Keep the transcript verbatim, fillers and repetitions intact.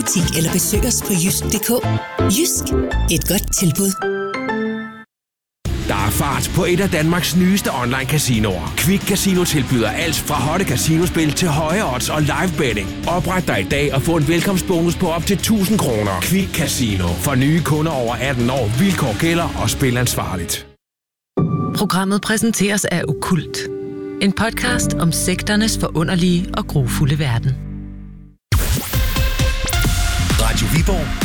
butik eller besøg os på jysk punktum d k. Jysk. Et godt tilbud. Der er fart på et af Danmarks nyeste online casinoer. Quick Casino tilbyder alt fra hotte casinospil til høje odds og live betting. Opret dig i dag og få en velkomstbonus på op til tusind kroner. Quick Casino. For nye kunder over atten år. Vilkår gælder og spil ansvarligt. Programmet præsenteres af Okkult. En podcast om sekternes forunderlige og grufulde verden. Radio Viborg